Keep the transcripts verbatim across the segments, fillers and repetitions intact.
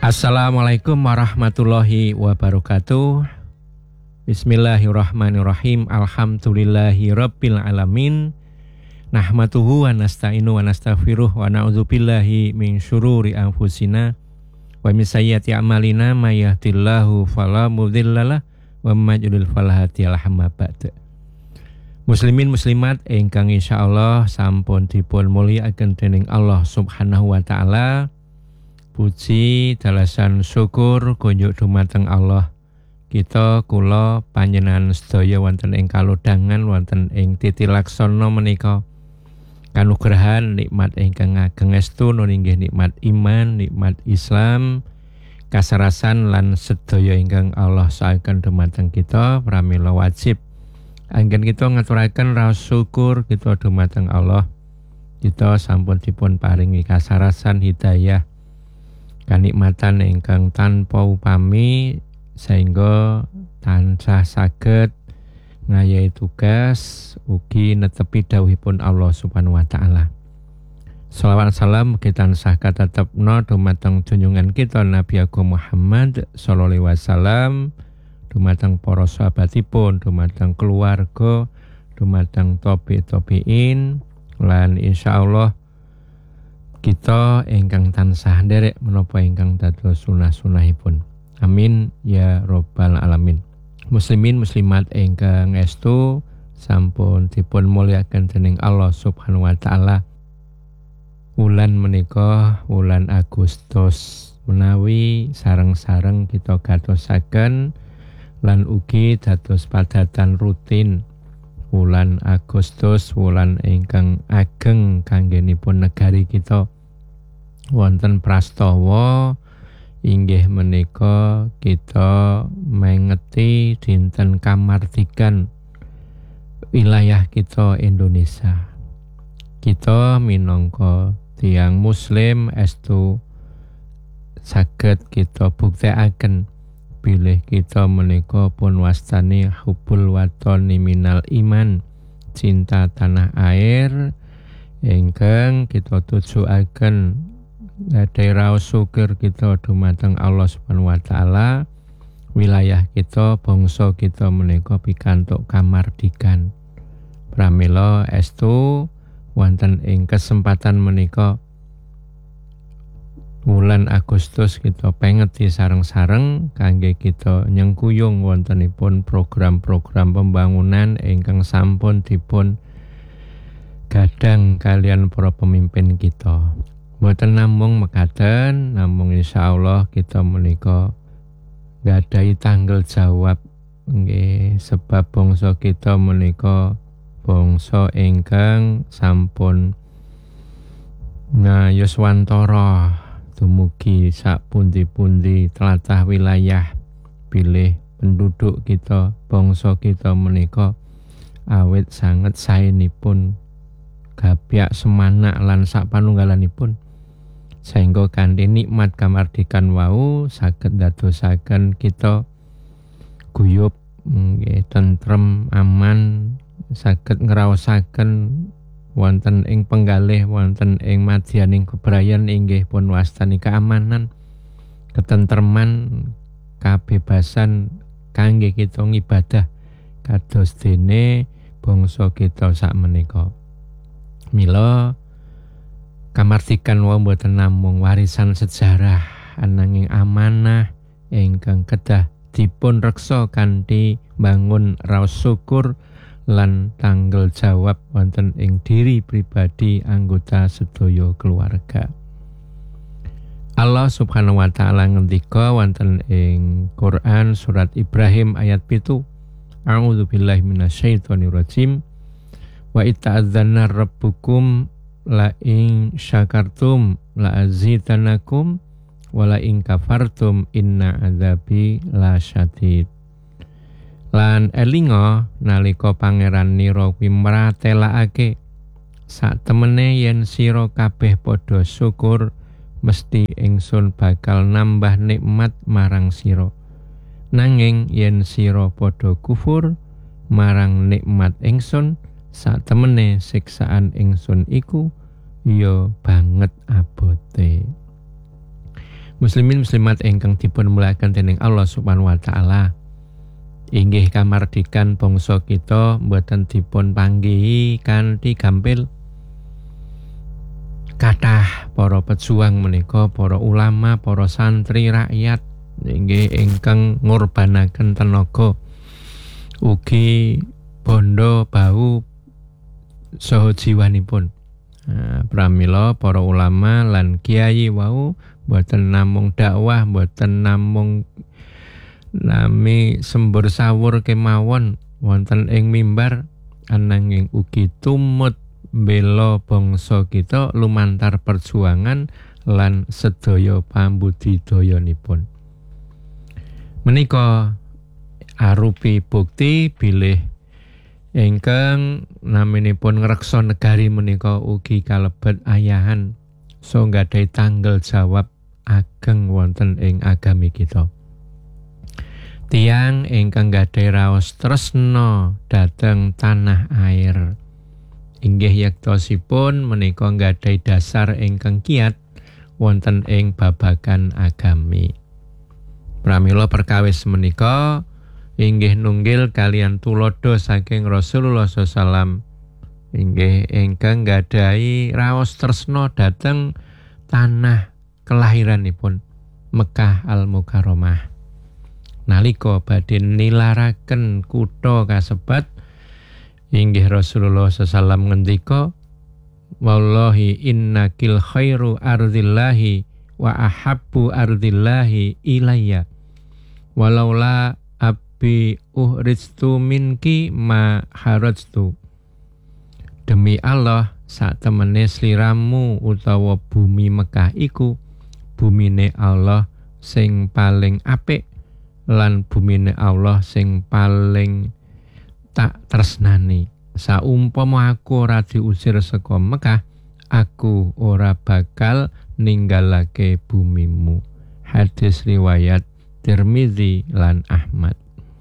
Assalamualaikum warahmatullahi wabarakatuh. Bismillahirrahmanirrahim. Alhamdulillahi rabbil alamin. Nahmatuhu wa nasta'inu wa nastaghfiruh wa na'udzubillahi min syururi anfusina wa min sayyiati a'malina may yahdihillahu fala mudhillalah wa may yudlil fala hadiyalah. Muslimin muslimat ingkang insyaallah sampun dipun mulyakaken dening Allah Subhanahu wa taala. Puji dalasan syukur kunjuk dumateng Allah. Kita kula panjenengan sedaya wonten ing kalodhangan wonten ing titilaksana menika kanugrahan nikmat ingkang ageng estu inggih nikmat iman, nikmat Islam, kasarasan lan sedaya ingkang Allah saekan dumateng kita pramila wajib anggen kita ngaturaken raos syukur kita dumateng Allah. Kita sampun dipun paringi kasarasan hidayah kanikmatan ingkang tanpa upami sehingga tansah saged ngayahi tugas ugi netepi dawuhipun Allah Subhanahu wa taala. Shalawat salam kita tansah katetepna dumateng junjungan kita Nabi Agung Muhammad sallallahu alaihi wasallam, dumateng para sahabatipun, dumateng keluarga, dumateng tabi'-tabi'in lan insyaallah kita ingkang tansah nderek menapa ingkang dados sunah-sunahipun. Amin ya rabbal alamin. Muslimin muslimat ingkang estu sampun dipun mulyakaken dening Allah Subhanahu wa taala. Wulan menika wulan Agustus menawi sareng-sareng kita gatosaken lan ugi dados padatan rutin. Wulan Agustus wulan ingkang ageng kanggenipun negari kita. Wonten prastawa inggih menika kita mengeti dinten kamardikan wilayah kita Indonesia. Kita minangka tiyang muslim estu saged kita buktekaken bilih kita menika pun wastani hubbul watani minal iman, cinta tanah air ingkang kita tujuaken ngadahi raos syukur kita dumateng Allah Subhanahu wa taala. Wilayah kita, bangsa kita menika pikantuk kamardikan. Pramila estu wonten ing kesempatan menika wulan Agustus kita pengeti sareng-sareng kangge kita nyengkuyung wontenipun program-program pembangunan ingkang sampun dipun gadang kalian para pemimpin kita. Mboten namung mekaten, namung insyaallah kita menika gadahi tanggal jawab nggih, sebab bangsa kita menika bangsa ingkang sampun ngayuswantara dumugi sak pundi-pundi tlatah wilayah bilih penduduk kita, bangsa kita menika awit sanget saenipun gabyak semanak lan sak panunggalanipun sehingga kanthi nikmat kamardikan wau saged dadosaken kita guyub nggih tentrem aman, saged ngraosaken wonten ing penggalih wonten ing madyaning bebrayan inggih pun wastani keamanan, ketentreman, kabebasan kangge kita ngibadah kados dene bangsa kita sakmenika. Mila kamardikan wau mboten namung warisan sejarah ananging amanah ingkang kedah dipun reksa kanthi bangun raos syukur lan tanggal jawab wonten ing diri pribadi anggota sedaya keluarga. Allah Subhanahu wa taala ngendika wonten ing Quran surat Ibrahim ayat pitu. A'udzubillahi minasyaitonir rajim. Wa ita'adzana rabbukum la in syakartum la azidanakum wa la in kafartum inna adzabi lasyadid. Lan elinga nalika pangeran nira kuwi mratelakake sak temene yen sira kabeh padha syukur mesti ingsun bakal nambah nikmat marang sira. Nanging yen sira padha kufur marang nikmat ingsun sak temene siksaan ingsun iku ya banget abote. Muslimin muslimat ingkang dipun muliakan dening Allah Subhanahu wa taala. Inggih kamardikan bangsa kita mboten dipun panggihi kanthi gampil. Kathah para pejuang menika, para ulama, para santri, rakyat inggih ingkang ngorbanaken tenaga ugi bondo bau saha jiwanipun. Nah, pramila para ulama lan kiai wau boten namung dakwah, boten namung nami sembur sawur kemawon wonten ing mimbar, ananging ugi tumut bela bangsa kita lumantar perjuangan lan sedaya pambudidayanipun. Menika arupi bukti bilih ingkang naminipun ngreksa negari menika ugi kalebet ayahan so nggadahi tanggal jawab ageng wonten ing agami kita. Tiang ingkang nggadahi raos tresna dhateng tanah air inggih yektosipun menika nggadahi dasar ingkang kiat wonten ing babagan agami. Pramila perkawis menika inggih nunggil kalian tulodo saking Rasulullah sallallahu alaihi wasallam inggih ingkang nggadahi raos tresna dhateng tanah kelahiranipun Mekah Al-Mukarramah. Nalika badhe nilaraken kutha kasebat inggih Rasulullah sallallahu alaihi wasallam ngendika, wallahi innakil khairu ardillahi wa ahabbu ardillahi ilayya walaula bi uhristu minki ma harajtu. Demi Allah, sak temene sliramu utawa bumi Mekah iku bumine Allah sing paling apik lan bumine Allah sing paling tak tresnani. Saumpama aku ora diusir saka Mekah, aku ora bakal ninggalake bumimu. Hadis riwayat Tirmizi lan Ahmad.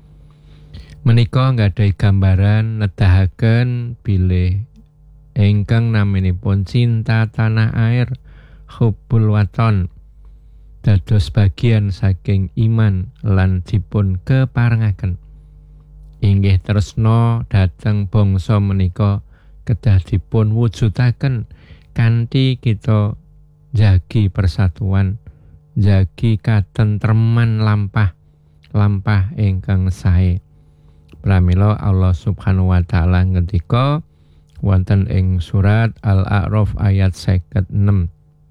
Menika nggadahi gambaran nedahaken bilih ingkang naminipun cinta tanah air, hubbul waton, dados bagian saking iman lan dipun keparengaken. Inggih tresna dhateng bangsa menika kedah dipun wujudaken kanthi kita jagi persatuan, jagi katentreman lampah, lampah ingkang sae. Pramila Allah Subhanahu wa taala ngendika wonten ing surat Al-A'raf ayat seket enam.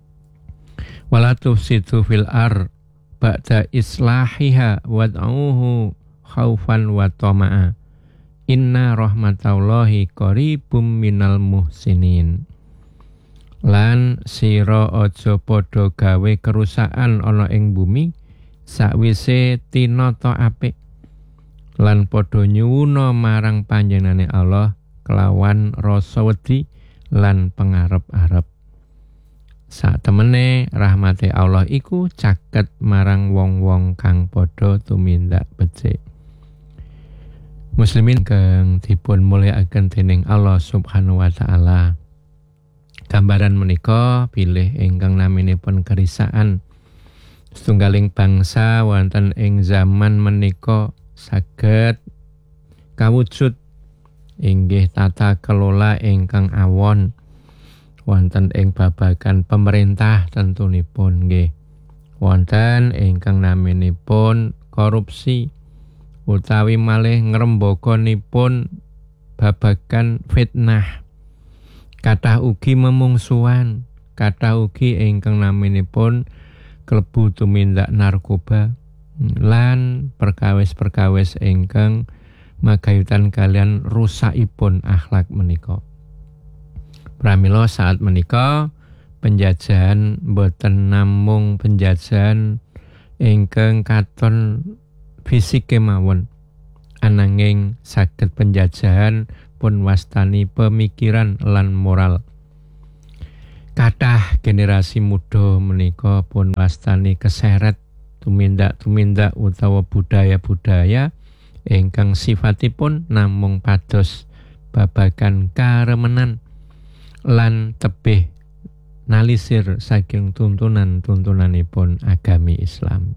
Wala tufsidu fil ar ba'da islahiha wad'uhu khaufan wa tama'a. Inna rahmatallahi qaribum minal muhsinin. Lan sira aja padha gawe kerusakan ana ing bumi sakwise tinata apik. Lan padha nyuwuna marang panjenengane Allah kelawan rasa wedi lan pengarep-arep. Satemene rahmate Allah iku caket marang wong-wong kang padha tumindak becik. Muslimin kang dipun mulyakaken dening Allah Subhanahu wa taala. Gambaran menika bilih ingkang naminipun kerisaan setunggaling bangsa wonten ing zaman menika saged kawujud inggih tata kelola ingkang awon wonten ing babagan pemerintah tentunipun nggih wonten ingkang naminipun korupsi utawi malih ngrembaganipun babagan fitnah. Kathah ugi memungsuhan, kathah ugi ingkang naminipun klebu tumindak narkoba lan perkawis-perkawis ingkang magayutan kalian rusakipun akhlak menika. Pramila saat menika penjajahan boten namung penjajahan ingkang katon fisik kemawon, ananging saged penjajahan pun wastani pemikiran lan moral. Kathah generasi muda menika pun wastani keseret tumindak-tumindak utawa budaya-budaya ingkang sifatipun namung pados babagan karemenan lan tebih nalisir saking tuntunan-tuntunanipun agami Islam.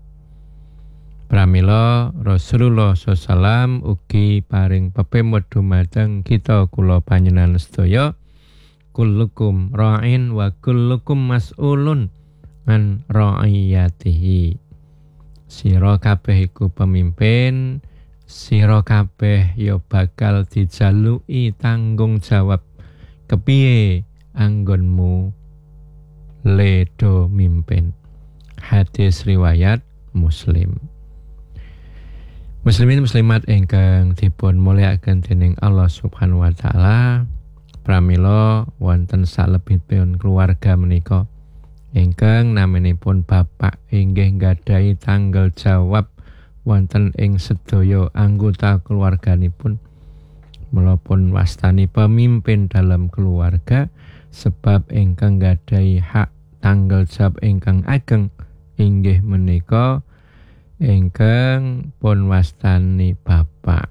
Pramila Rasulullah sallallahu alaihi wasallam ugi paring pepemut dumateng kita kula panjenengan sedaya, kullukum ra'in wa kullukum mas'ulun an ra'iyatihi. Sira kabeh iku pemimpin, sira kabeh ya bakal dijaluki tanggung jawab kepiye anggonmu ledo mimpin. Hadis riwayat Muslim. Muslimin muslimat ingkang dipun mulyakaken dening Allah Subhanahu wa taala, pramila wonten salebetipun keluarga menika ingkang naminipun bapak inggih nggadahi tanggal jawab wonten ing sedaya anggota keluarganipun, melopun wastani pemimpin dalam keluarga, sebab ingkang nggadahi hak tanggal jawab ingkang ageng inggih menika ingkang pun wastani bapak.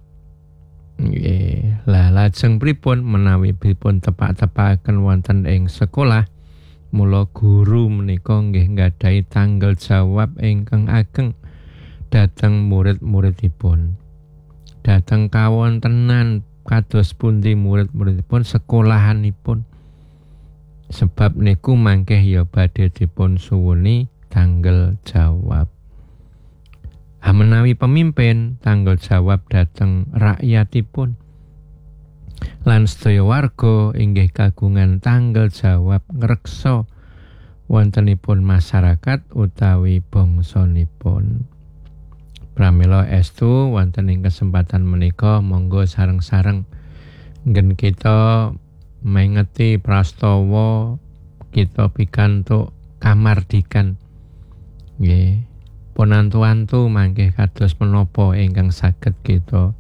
Nggih, lah lajeng pripun menawi pripun tepak-tepakaken wonten ing sekolah, mula guru menika nggih nggadahi tanggal jawab ingkang ageng dhateng murid-muridipun. Dhateng kawontenan kados pundi murid-muridipun, sekolahanipun. Sebab niku mangkeh ya badhe dipun suwuni tanggal jawab. Menawi pemimpin tanggal jawab dhateng rakyatipun, lan sedaya warga inggih kagungan tanggal jawab ngreksa wontenipun masyarakat utawi bangsanipun. Pramila estu wonten ing kesempatan menika monggo sareng-sareng nggen kita mengeti prastawa kita pikantuk kamardikan. Nggih, ponantu-antu mangke kados menapa ingkang saged kita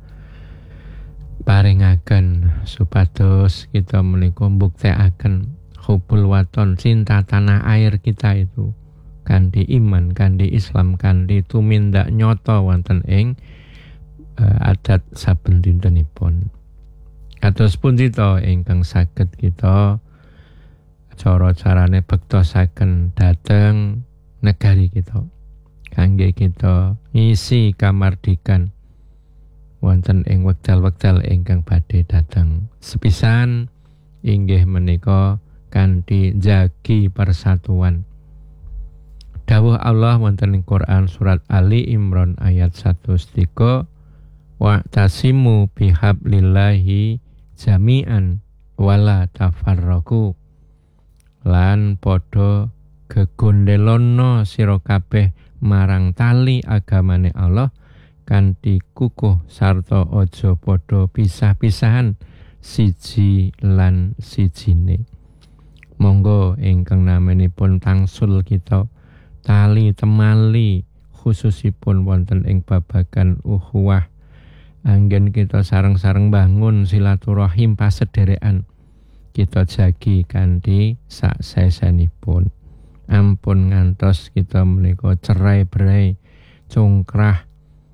paringaken supados kita menika mbuktekaken hubul waton, cinta tanah air kita itu kanthi iman, kanthi Islam, kanthi tumindak nyata wonten ing uh, adat saben dintenipun. Kados pundi to ingkang saged kita cara-carane bektosaken dhateng negari kita, kangge kita ngisi kamardikan wonten ing wekdal-wekdal ingkang badhe dateng. Sepisan inggih menika kanthi jagi persatuan. Dawuh Allah wonten ing Quran surat Ali Imran ayat seratus tiga, wa tasimu bihablillahi jami'an wala tafarraqu, lan padha gegondelono sira kabeh marang tali agamane Allah kanthi kukuh sarta aja padha pisah-pisahan siji lan sijine. Monggo ingkang namanipun tangsul kita tali temali khususipun wonten ing babagan ukhuwah, anggen kita sareng-sareng bangun silaturahim pasederekan, kita jagi kanthi sak sesenipun. Ampun ngantos kita menika cerai-berai congkrah,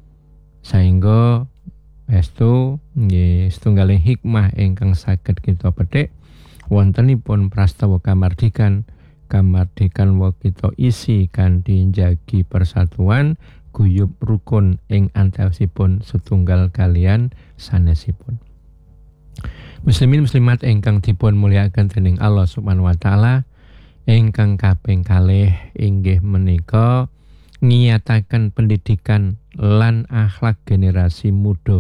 sehingga estu nggih setunggaling hikmah ingkang saged kita petik wontenipun prastawa kamardikan. Kamardikan wa kita isi kanthi njagi persatuan guyub rukun ing antawisipun setunggal kalian sanesipun. Muslimin muslimat ingkang dipun mulyakaken dening Allah Subhanahu wa taala, ingkang kaping kalih inggih menika ngiyataken pendidikan lan akhlak generasi muda.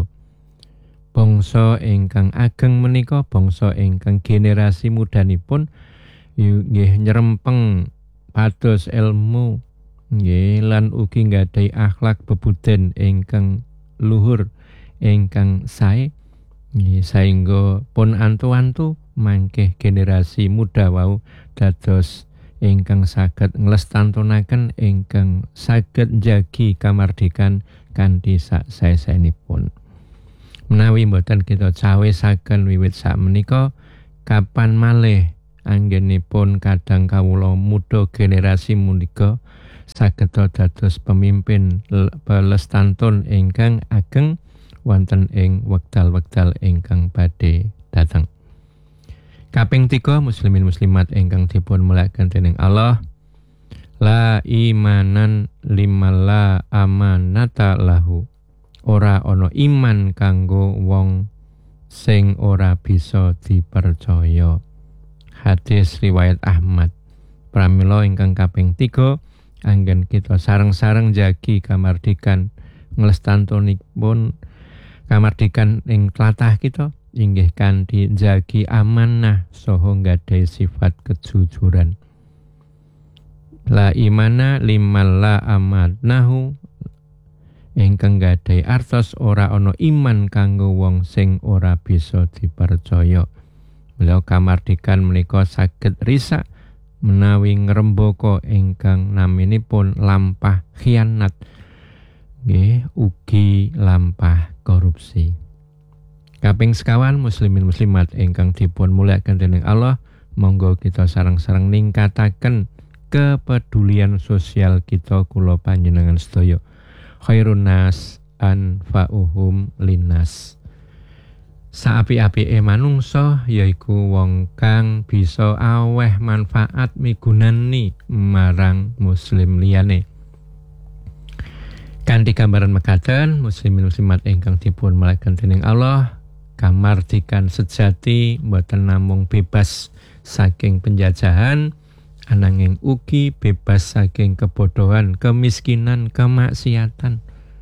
Bangsa ingkang ageng menika bangsa ingkang generasi mudanipun nggih nyerempeng pados ilmu nggih lan ugi nggadahi akhlak bebuden ingkang luhur ingkang sae nggih, saengga pun antu-antu mangke generasi muda wau dados ingkang saged nglestantunaken ingkang saged njagi kamardikan kanthi sak sae-saenipun. Menawi mboten kita cawisaken wiwit sak menika, kapan malih anggenipun kadang kawula muda generasi punika saged dados pemimpin pelestantun ingkang ageng wonten ing wekdal-wekdal ingkang badhe dateng. Kaping tiga muslimin muslimat ingkang dipun mulyakaken dening Allah. La imanan limala amanata lahu. Ora ana iman kanggo wong sing ora bisa dipercaya. Hadis riwayat Ahmad. Pramila ingkang kaping tiga anggen kita sareng-sareng jagi kamardikan nglestantunipun kamardikan ing tlatah kita inggih kanthi jagi amanah saha nggadahi sifat kejujuran. La imana liman la amannahu ingkang nggadahi artos ora ana iman kanggo wong sing ora bisa dipercaya. Beliau kamardikan menika saged risak menawi ngrembaka ingkang naminipun lampah khianat nggih ugi lampah korupsi. Kaping sekawan muslimin muslimat ingkang dipun mulyakaken dening Allah, monggo kita sareng-sareng ningkataken kepedulian sosial kita kula panjenengan sedaya. Khairun nas anfa'uhum linnas. Saapi-apike manungsa yaiku wong kang bisa aweh manfaat migunani marang muslim liyane. Kanthi gambaran mekaten muslimin muslimat ingkang dipun mulyakaken dening Allah, kamardikan sejati boten namung bebas saking penjajahan, ananging ugi bebas saking kebodohan, kemiskinan, kemaksiatan,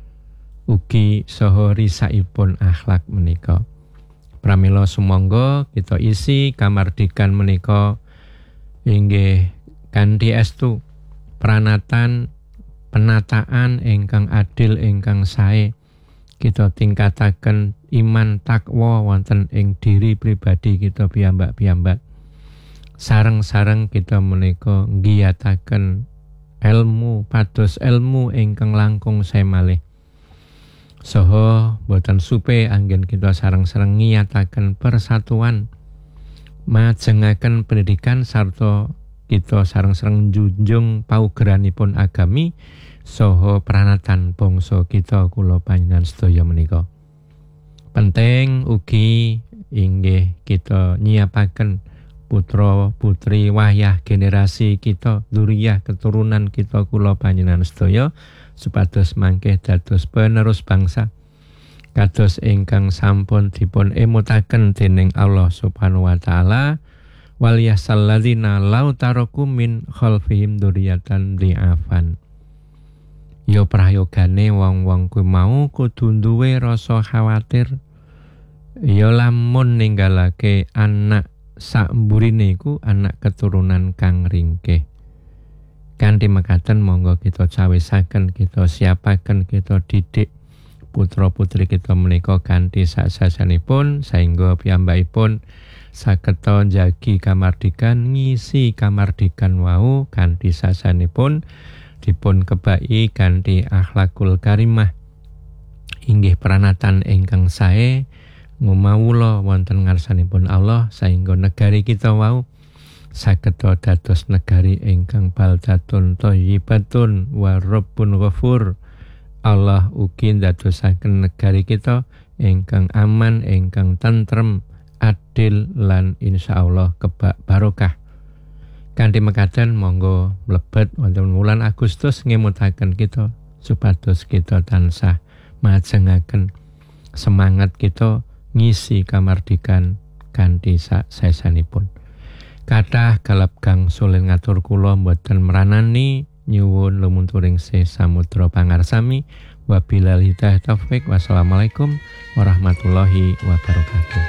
ugi saha risakipun akhlak menika. Pramila sumangga kita isi kamardikan menika inggih kanthi estu pranatan penataan ingkang adil ingkang sae. Kita tingkataken iman takwa wonten ing diri pribadi kita piyambak-piyambak. Sareng-sareng kita menika nggiyataken ilmu pados ilmu ingkang langkung sae malih. Saha boten supe anggen kita sareng-sareng ngiyataken persatuan, majengaken pendidikan sarta kita sareng-sareng njunjung paugeranipun agami saha pranatan bangsa kita kula panjenengan sedaya menika. Penting ugi inggih kita nyiapaken putra putri wayah generasi kita, dzurriyyah keturunan kita kula panjenengan sedaya supados mangke dados penerus bangsa kados ingkang sampun dipun emutaken dening Allah Subhanahu wa taala. Wal yasalladzina law taraku min khalfihim dzurriyyatan dhi'afan. Ya prayogane wong-wong kuwi mau kudu duwe rasa khawatir. Ya lamun ninggalake anak sak mburine iku anak keturunan kang ringkih. Kanthi mekaten monggo kita cawisaken, kita siapaken, kita didik putra putri kita menika kanthi sak-sasanipun saengga piyambakipun sageta njagi kamardikan, ngisi kamardikan wau kanthi sasanipun dipun kebaki kanthi akhlakul karimah inggih pranatan ingkang sae ngumawula wonten ngarsanipun Allah saengga negari kita wau sageta dados negari ingkang baldatun thayyibatun wa rabbun ghafur. Allah ugi ndadosaken negari kita ingkang aman, ingkang tentrem, adil lan insyaallah kebak barokah. Kanthi mekaten monggo mlebet wonten wulan Agustus ngemutaken kita supados kita tansah majengaken semangat kita ngisi kamardikan kanthi saesanipun. Kathah galap gang sulin ngatur kula mboten meranani nyuwun lumunturing se samudra pangarsami. Wabillahi taufik. Wassalamualaikum warahmatullahi wabarakatuh.